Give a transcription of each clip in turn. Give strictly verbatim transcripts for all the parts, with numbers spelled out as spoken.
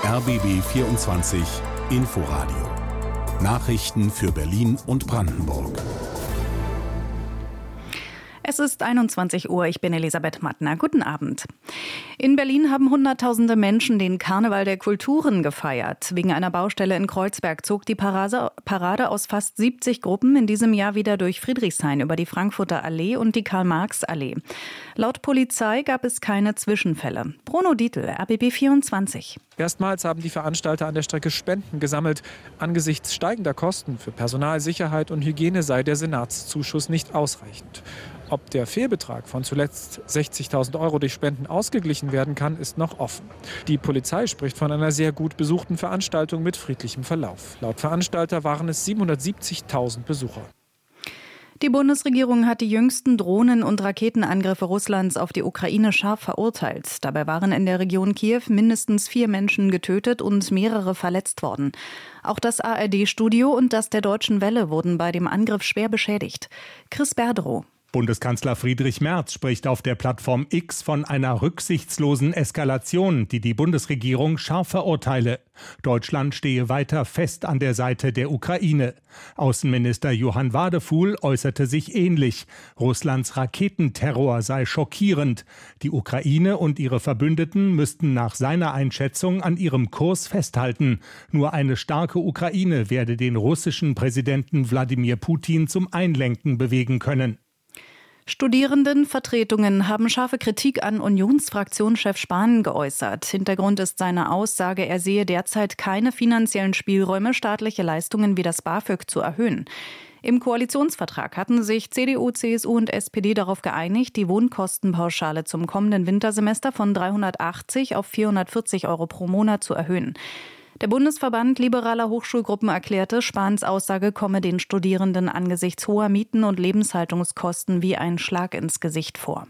R B B vierundzwanzig Inforadio. Nachrichten für Berlin und Brandenburg. Es ist einundzwanzig Uhr, ich bin Elisabeth Mattner. Guten Abend. In Berlin haben Hunderttausende Menschen den Karneval der Kulturen gefeiert. Wegen einer Baustelle in Kreuzberg zog die Parade, Parade aus fast siebzig Gruppen in diesem Jahr wieder durch Friedrichshain über die Frankfurter Allee und die Karl-Marx-Allee. Laut Polizei gab es keine Zwischenfälle. Bruno Dietl, R B B vierundzwanzig. Erstmals haben die Veranstalter an der Strecke Spenden gesammelt. Angesichts steigender Kosten für Personal, Sicherheit und Hygiene sei der Senatszuschuss nicht ausreichend. Ob der Fehlbetrag von zuletzt sechzigtausend Euro durch Spenden ausgeglichen werden kann, ist noch offen. Die Polizei spricht von einer sehr gut besuchten Veranstaltung mit friedlichem Verlauf. Laut Veranstalter waren es siebenhundertsiebzigtausend Besucher. Die Bundesregierung hat die jüngsten Drohnen- und Raketenangriffe Russlands auf die Ukraine scharf verurteilt. Dabei waren in der Region Kiew mindestens vier Menschen getötet und mehrere verletzt worden. Auch das A R D-Studio und das der Deutschen Welle wurden bei dem Angriff schwer beschädigt. Chris Berderow. Bundeskanzler Friedrich Merz spricht auf der Plattform X von einer rücksichtslosen Eskalation, die die Bundesregierung scharf verurteile. Deutschland stehe weiter fest an der Seite der Ukraine. Außenminister Johann Wadefuhl äußerte sich ähnlich. Russlands Raketenterror sei schockierend. Die Ukraine und ihre Verbündeten müssten nach seiner Einschätzung an ihrem Kurs festhalten. Nur eine starke Ukraine werde den russischen Präsidenten Wladimir Putin zum Einlenken bewegen können. Studierendenvertretungen haben scharfe Kritik an Unionsfraktionschef Spahn geäußert. Hintergrund ist seine Aussage, er sehe derzeit keine finanziellen Spielräume, staatliche Leistungen wie das BAföG zu erhöhen. Im Koalitionsvertrag hatten sich C D U, C S U und S P D darauf geeinigt, die Wohnkostenpauschale zum kommenden Wintersemester von dreihundertachtzig auf vierhundertvierzig Euro pro Monat zu erhöhen. Der Bundesverband liberaler Hochschulgruppen erklärte, Spahns Aussage komme den Studierenden angesichts hoher Mieten und Lebenshaltungskosten wie ein Schlag ins Gesicht vor.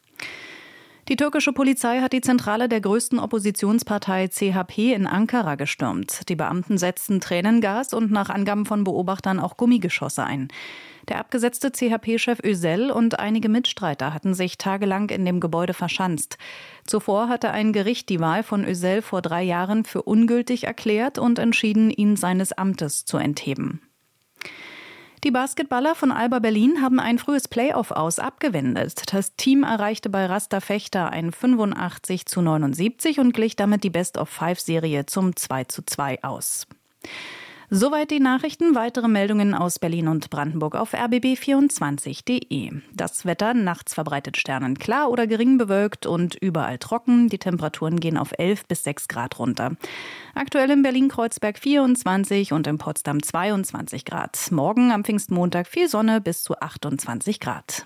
Die türkische Polizei hat die Zentrale der größten Oppositionspartei C H P in Ankara gestürmt. Die Beamten setzten Tränengas und nach Angaben von Beobachtern auch Gummigeschosse ein. Der abgesetzte C H P-Chef Özel und einige Mitstreiter hatten sich tagelang in dem Gebäude verschanzt. Zuvor hatte ein Gericht die Wahl von Özel vor drei Jahren für ungültig erklärt und entschieden, ihn seines Amtes zu entheben. Die Basketballer von Alba Berlin haben ein frühes Playoff-Aus abgewendet. Das Team erreichte bei Rasta Fechter ein fünfundachtzig zu neunundsiebzig und glich damit die Best-of-Five-Serie zum zwei zu zwei aus. Soweit die Nachrichten. Weitere Meldungen aus Berlin und Brandenburg auf r b b vierundzwanzig punkt de. Das Wetter nachts verbreitet sternenklar oder gering bewölkt und überall trocken. Die Temperaturen gehen auf elf bis sechs Grad runter. Aktuell in Berlin-Kreuzberg vierundzwanzig und in Potsdam zweiundzwanzig Grad. Morgen am Pfingstmontag viel Sonne bis zu achtundzwanzig Grad.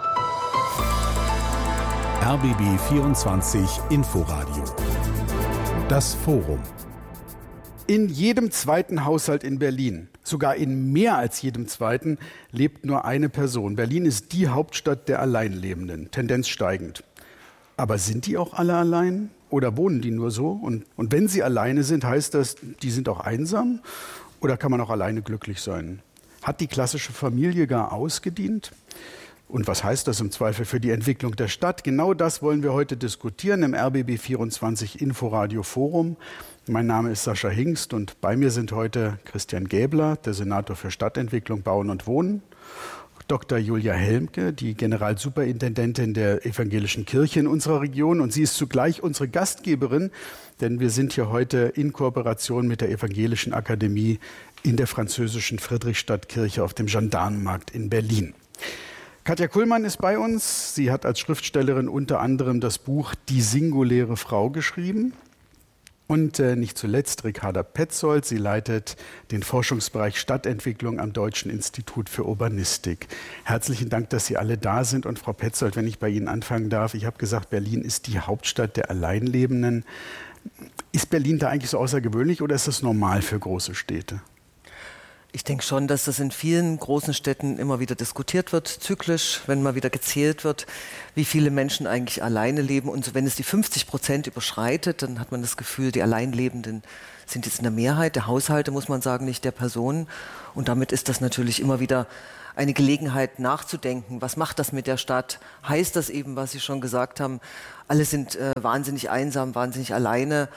R B B vierundzwanzig Inforadio. Das Forum. In jedem zweiten Haushalt in Berlin, sogar in mehr als jedem zweiten, lebt nur eine Person. Berlin ist die Hauptstadt der Alleinlebenden, Tendenz steigend. Aber sind die auch alle allein oder wohnen die nur so? Und, und wenn sie alleine sind, heißt das, die sind auch einsam? Oder kann man auch alleine glücklich sein? Hat die klassische Familie gar ausgedient? Und was heißt das im Zweifel für die Entwicklung der Stadt? Genau das wollen wir heute diskutieren im R B B vierundzwanzig Inforadio Forum. Mein Name ist Sascha Hingst und bei mir sind heute Christian Gäbler, der Senator für Stadtentwicklung, Bauen und Wohnen, Doktor Julia Helmke, die Generalsuperintendentin der Evangelischen Kirche in unserer Region, und sie ist zugleich unsere Gastgeberin, denn wir sind hier heute in Kooperation mit der Evangelischen Akademie in der französischen Friedrichstadtkirche auf dem Gendarmenmarkt in Berlin. Katja Kullmann ist bei uns. Sie hat als Schriftstellerin unter anderem das Buch Die singuläre Frau geschrieben. Und äh, nicht zuletzt Ricarda Petzold. Sie leitet den Forschungsbereich Stadtentwicklung am Deutschen Institut für Urbanistik. Herzlichen Dank, dass Sie alle da sind. Und Frau Petzold, wenn ich bei Ihnen anfangen darf, ich habe gesagt, Berlin ist die Hauptstadt der Alleinlebenden. Ist Berlin da eigentlich so außergewöhnlich oder ist das normal für große Städte? Ich denke schon, dass das in vielen großen Städten immer wieder diskutiert wird, zyklisch, wenn mal wieder gezählt wird, wie viele Menschen eigentlich alleine leben. Und wenn es die fünfzig Prozent überschreitet, dann hat man das Gefühl, die Alleinlebenden sind jetzt in der Mehrheit der Haushalte, muss man sagen, nicht der Personen. Und damit ist das natürlich immer wieder eine Gelegenheit nachzudenken. Was macht das mit der Stadt? Heißt das eben, was Sie schon gesagt haben, alle sind äh, wahnsinnig einsam, wahnsinnig alleine?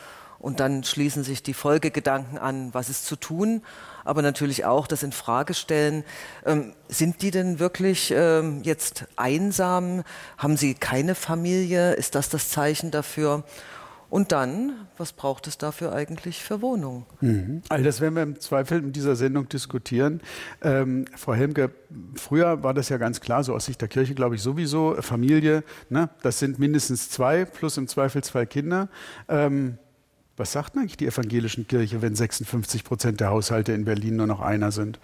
Und dann schließen sich die Folgegedanken an, was ist zu tun, aber natürlich auch das in Frage stellen. Ähm, sind die denn wirklich ähm, jetzt einsam? Haben sie keine Familie? Ist das das Zeichen dafür? Und dann, was braucht es dafür eigentlich für Wohnungen? Mhm. All das werden wir im Zweifel in dieser Sendung diskutieren. Ähm, Frau Helmke, früher war das ja ganz klar, so aus Sicht der Kirche, glaube ich, sowieso, Familie, ne, das sind mindestens zwei, plus im Zweifel zwei Kinder. Ähm, was sagt eigentlich die evangelischen Kirche, wenn sechsundfünfzig Prozent der Haushalte in Berlin nur noch einer sind?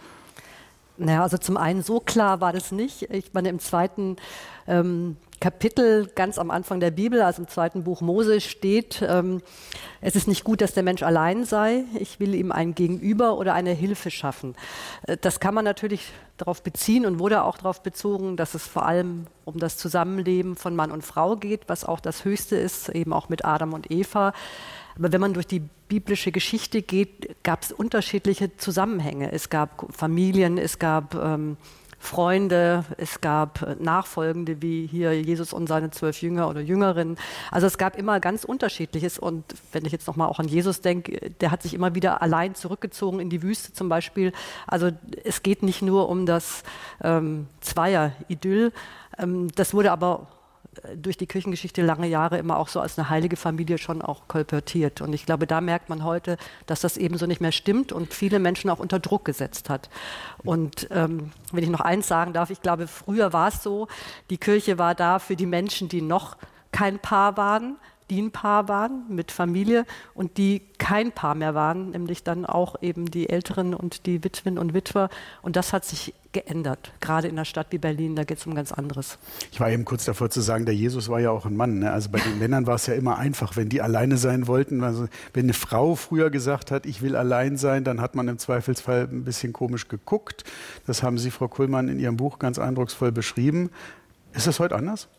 Naja, also zum einen so klar war das nicht. Ich meine, im zweiten ähm, Kapitel, ganz am Anfang der Bibel, also im zweiten Buch Mose steht, ähm, es ist nicht gut, dass der Mensch allein sei. Ich will ihm ein Gegenüber oder eine Hilfe schaffen. Das kann man natürlich darauf beziehen und wurde auch darauf bezogen, dass es vor allem um das Zusammenleben von Mann und Frau geht, was auch das Höchste ist, eben auch mit Adam und Eva. Aber wenn man durch die biblische Geschichte geht, gab es unterschiedliche Zusammenhänge. Es gab Familien, es gab ähm, Freunde, es gab Nachfolgende wie hier Jesus und seine zwölf Jünger oder Jüngerinnen. Also es gab immer ganz Unterschiedliches. Und wenn ich jetzt nochmal auch an Jesus denke, der hat sich immer wieder allein zurückgezogen in die Wüste zum Beispiel. Also es geht nicht nur um das ähm, Zweier-Idyll. Ähm, das wurde aber durch die Kirchengeschichte lange Jahre immer auch so als eine heilige Familie schon auch kolportiert. Und ich glaube, da merkt man heute, dass das eben so nicht mehr stimmt und viele Menschen auch unter Druck gesetzt hat. Und ähm, wenn ich noch eins sagen darf, ich glaube, früher war es so, die Kirche war da für die Menschen, die noch kein Paar waren, die ein Paar waren mit Familie und die kein Paar mehr waren, nämlich dann auch eben die Älteren und die Witwen und Witwer. Und das hat sich geändert, gerade in einer Stadt wie Berlin, da geht es um ganz anderes. Ich war eben kurz davor zu sagen, der Jesus war ja auch ein Mann. Ne? Also bei den Männern war es ja immer einfach, wenn die alleine sein wollten. Also wenn eine Frau früher gesagt hat, ich will allein sein, dann hat man im Zweifelsfall ein bisschen komisch geguckt. Das haben Sie, Frau Kullmann, in Ihrem Buch ganz eindrucksvoll beschrieben. Ist das heute anders?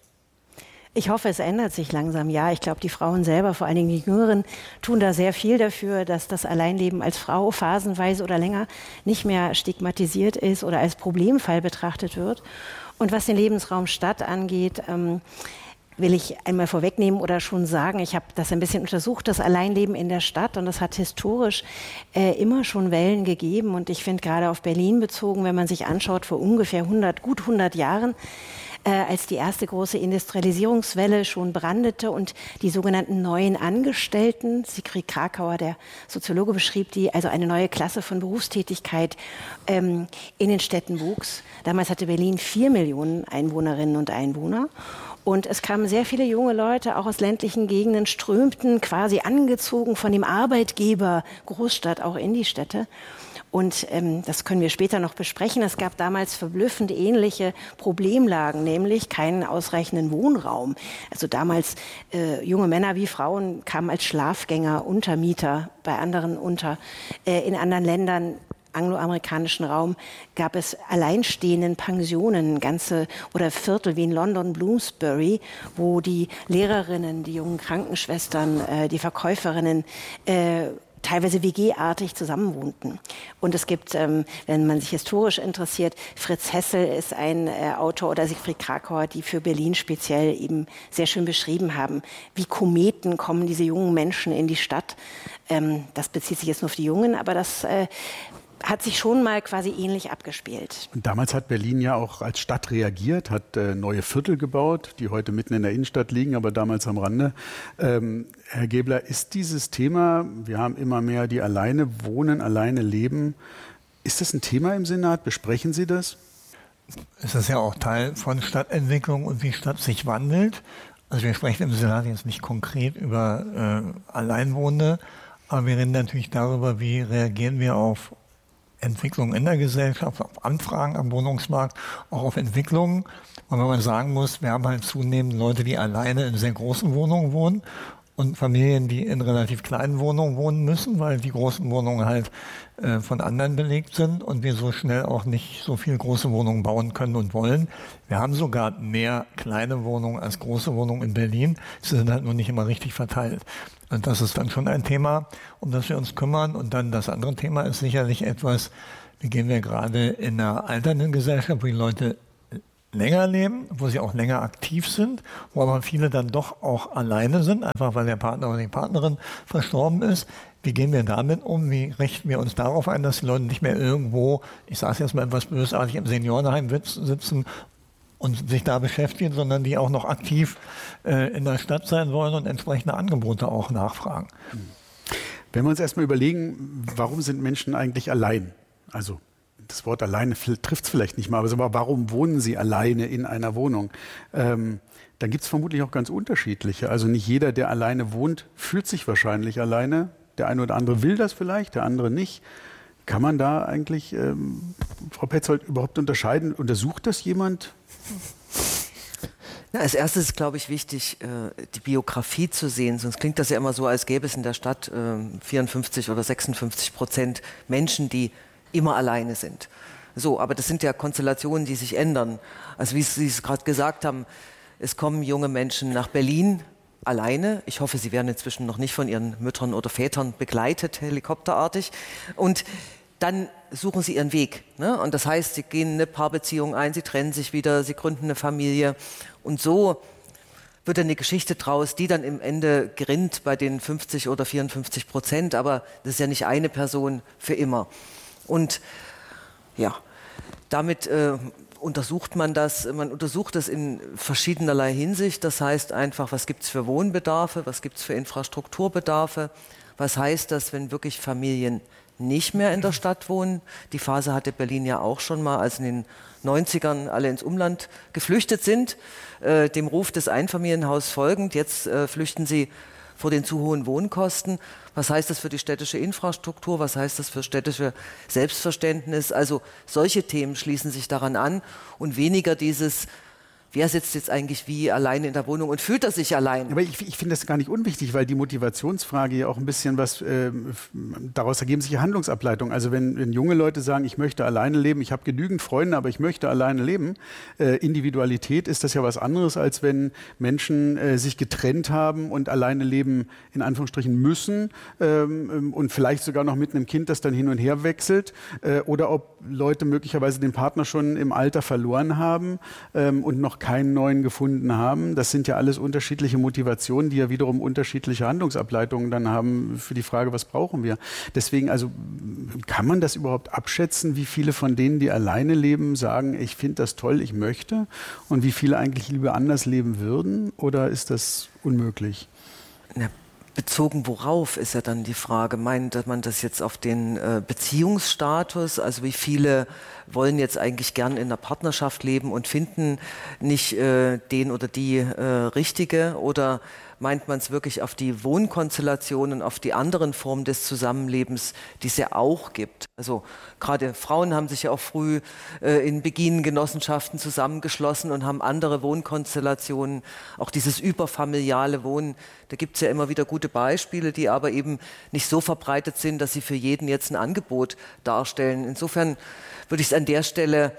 Ich hoffe, es ändert sich langsam. Ja, ich glaube, die Frauen selber, vor allen Dingen die Jüngeren, tun da sehr viel dafür, dass das Alleinleben als Frau phasenweise oder länger nicht mehr stigmatisiert ist oder als Problemfall betrachtet wird. Und was den Lebensraum Stadt angeht, ähm, will ich einmal vorwegnehmen oder schon sagen, ich habe das ein bisschen untersucht, das Alleinleben in der Stadt, und das hat historisch äh, immer schon Wellen gegeben. Und ich finde gerade auf Berlin bezogen, wenn man sich anschaut, vor ungefähr hundert, gut hundert Jahren, Äh, als die erste große Industrialisierungswelle schon brandete und die sogenannten neuen Angestellten, Sigrid Krakauer, der Soziologe, beschrieb die, also eine neue Klasse von Berufstätigkeit ähm, in den Städten wuchs. Damals hatte Berlin vier Millionen Einwohnerinnen und Einwohner. Und es kamen sehr viele junge Leute, auch aus ländlichen Gegenden, strömten quasi angezogen von dem Arbeitgeber Großstadt auch in die Städte. Und ähm, das können wir später noch besprechen. Es gab damals verblüffend ähnliche Problemlagen, nämlich keinen ausreichenden Wohnraum. Also damals äh, junge Männer wie Frauen kamen als Schlafgänger, Untermieter bei anderen unter. Äh, in anderen Ländern, angloamerikanischen Raum, gab es alleinstehenden Pensionen, ganze oder Viertel wie in London, Bloomsbury, wo die Lehrerinnen, die jungen Krankenschwestern, äh, die Verkäuferinnen äh, teilweise W G-artig zusammenwohnten. Und es gibt, ähm, wenn man sich historisch interessiert, Fritz Hessel ist ein äh, Autor oder Sigrid Krakauer, die für Berlin speziell eben sehr schön beschrieben haben, wie Kometen kommen diese jungen Menschen in die Stadt. Ähm, das bezieht sich jetzt nur auf die Jungen, aber das äh, hat sich schon mal quasi ähnlich abgespielt. Und damals hat Berlin ja auch als Stadt reagiert, hat äh, neue Viertel gebaut, die heute mitten in der Innenstadt liegen, aber damals am Rande. Ähm, Herr Gebler, ist dieses Thema, wir haben immer mehr, die alleine wohnen, alleine leben, ist das ein Thema im Senat? Besprechen Sie das? Es ist ja auch Teil von Stadtentwicklung und wie Stadt sich wandelt. Also wir sprechen im Senat jetzt nicht konkret über äh, Alleinwohnende, aber wir reden natürlich darüber, wie reagieren wir auf Entwicklung in der Gesellschaft, auf Anfragen am Wohnungsmarkt, auch auf Entwicklungen. Und wenn man sagen muss, wir haben halt zunehmend Leute, die alleine in sehr großen Wohnungen wohnen und Familien, die in relativ kleinen Wohnungen wohnen müssen, weil die großen Wohnungen halt äh, von anderen belegt sind und wir so schnell auch nicht so viel große Wohnungen bauen können und wollen. Wir haben sogar mehr kleine Wohnungen als große Wohnungen in Berlin. Sie sind halt nur nicht immer richtig verteilt. Und das ist dann schon ein Thema, um das wir uns kümmern. Und dann das andere Thema ist sicherlich etwas, wie gehen wir gerade in einer alternden Gesellschaft, wo die Leute länger leben, wo sie auch länger aktiv sind, wo aber viele dann doch auch alleine sind, einfach weil der Partner oder die Partnerin verstorben ist. Wie gehen wir damit um? Wie richten wir uns darauf ein, dass die Leute nicht mehr irgendwo, ich sage es jetzt mal etwas bösartig, im Seniorenheim sitzen und sich da beschäftigen, sondern die auch noch aktiv äh, in der Stadt sein wollen und entsprechende Angebote auch nachfragen? Wenn wir uns erstmal überlegen, warum sind Menschen eigentlich allein? Also das Wort alleine trifft es vielleicht nicht mal, aber warum wohnen sie alleine in einer Wohnung? Ähm, dann gibt es vermutlich auch ganz unterschiedliche. Also nicht jeder, der alleine wohnt, fühlt sich wahrscheinlich alleine. Der eine oder andere will das vielleicht, der andere nicht. Kann man da eigentlich, ähm, Frau Petzold, überhaupt unterscheiden? Untersucht das jemand? Na, als erstes ist, glaube ich, wichtig, äh, die Biografie zu sehen. Sonst klingt das ja immer so, als gäbe es in der Stadt äh, vierundfünfzig oder sechsundfünfzig Prozent Menschen, die immer alleine sind. So, aber das sind ja Konstellationen, die sich ändern. Also wie Sie es gerade gesagt haben, es kommen junge Menschen nach Berlin alleine. Ich hoffe, sie werden inzwischen noch nicht von ihren Müttern oder Vätern begleitet, helikopterartig. Und dann suchen sie ihren Weg. Ne? Und das heißt, sie gehen eine Paarbeziehung ein, sie trennen sich wieder, sie gründen eine Familie. Und so wird dann eine Geschichte draus, die dann im Ende gerinnt bei den fünfzig oder vierundfünfzig Prozent. Aber das ist ja nicht eine Person für immer. Und ja, damit äh, untersucht man das. Man untersucht das in verschiedenerlei Hinsicht. Das heißt einfach, was gibt es für Wohnbedarfe, was gibt es für Infrastrukturbedarfe, was heißt das, wenn wirklich Familien nicht mehr in der Stadt wohnen. Die Phase hatte Berlin ja auch schon mal, als in den neunzigern alle ins Umland geflüchtet sind, äh, dem Ruf des Einfamilienhaus folgend. Jetzt äh, flüchten sie vor den zu hohen Wohnkosten. Was heißt das für die städtische Infrastruktur? Was heißt das für städtische Selbstverständnis? Also solche Themen schließen sich daran an und weniger dieses, wer sitzt jetzt eigentlich wie alleine in der Wohnung und fühlt er sich allein? Aber ich, ich finde das gar nicht unwichtig, weil die Motivationsfrage ja auch ein bisschen was, äh, daraus ergeben sich Handlungsableitungen. Also wenn, wenn junge Leute sagen, ich möchte alleine leben, ich habe genügend Freunde, aber ich möchte alleine leben, äh, Individualität ist das ja was anderes, als wenn Menschen äh, sich getrennt haben und alleine leben, in Anführungsstrichen müssen ähm, und vielleicht sogar noch mit einem Kind, das dann hin und her wechselt, äh, oder ob Leute möglicherweise den Partner schon im Alter verloren haben ähm, und noch keinen neuen gefunden haben. Das sind ja alles unterschiedliche Motivationen, die ja wiederum unterschiedliche Handlungsableitungen dann haben für die Frage, was brauchen wir. Deswegen, also kann man das überhaupt abschätzen, wie viele von denen, die alleine leben, sagen, ich finde das toll, ich möchte, und wie viele eigentlich lieber anders leben würden? Oder ist das unmöglich? Ja. Bezogen worauf ist ja dann die Frage, meint man das jetzt auf den äh, Beziehungsstatus, also wie viele wollen jetzt eigentlich gern in einer Partnerschaft leben und finden nicht äh, den oder die äh, Richtige, oder meint man es wirklich auf die Wohnkonstellationen, auf die anderen Formen des Zusammenlebens, die es ja auch gibt? Also gerade Frauen haben sich ja auch früh äh, in Beginengenossenschaften zusammengeschlossen und haben andere Wohnkonstellationen, auch dieses überfamiliale Wohnen. Da gibt es ja immer wieder gute Beispiele, die aber eben nicht so verbreitet sind, dass sie für jeden jetzt ein Angebot darstellen. Insofern würde ich es an der Stelle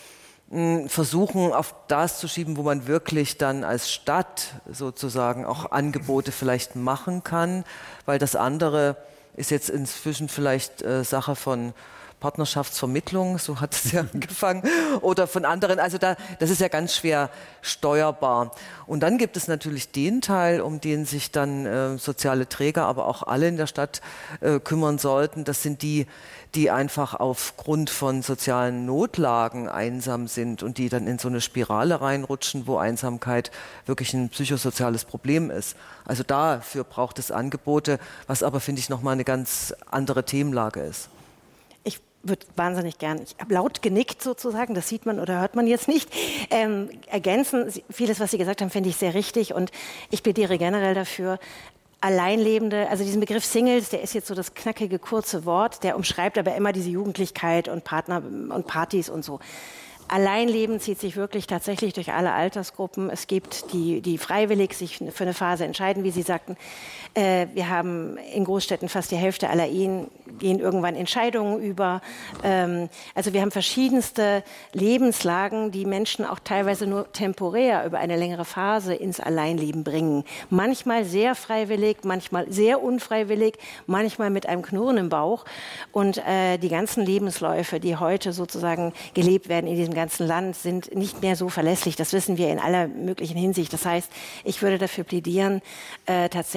versuchen, auf das zu schieben, wo man wirklich dann als Stadt sozusagen auch Angebote vielleicht machen kann, weil das andere ist jetzt inzwischen vielleicht äh, Sache von Partnerschaftsvermittlung, so hat es ja angefangen, oder von anderen. Also da, das ist ja ganz schwer steuerbar. Und dann gibt es natürlich den Teil, um den sich dann äh, soziale Träger, aber auch alle in der Stadt äh, kümmern sollten. Das sind die, die einfach aufgrund von sozialen Notlagen einsam sind und die dann in so eine Spirale reinrutschen, wo Einsamkeit wirklich ein psychosoziales Problem ist. Also dafür braucht es Angebote, was aber, finde ich, nochmal eine ganz andere Themenlage ist. Ich würde wahnsinnig gern, ich habe laut genickt sozusagen, das sieht man oder hört man jetzt nicht, ähm, ergänzen. Vieles, was Sie gesagt haben, finde ich sehr richtig, und ich plädiere generell dafür, Alleinlebende, also diesen Begriff Singles, der ist jetzt so das knackige, kurze Wort, der umschreibt aber immer diese Jugendlichkeit und Partner und Partys und so. Alleinleben zieht sich wirklich tatsächlich durch alle Altersgruppen. Es gibt die, die freiwillig sich für eine Phase entscheiden, wie Sie sagten. Äh, wir haben in Großstädten fast die Hälfte aller Ehen gehen irgendwann Entscheidungen über. Ähm, also wir haben verschiedenste Lebenslagen, die Menschen auch teilweise nur temporär über eine längere Phase ins Alleinleben bringen. Manchmal sehr freiwillig, manchmal sehr unfreiwillig, manchmal mit einem Knurren im Bauch. Und äh, die ganzen Lebensläufe, die heute sozusagen gelebt werden in diesem ganzen Land sind nicht mehr so verlässlich. Das wissen wir in aller möglichen Hinsicht. Das heißt, ich würde dafür plädieren, äh, tatsächlich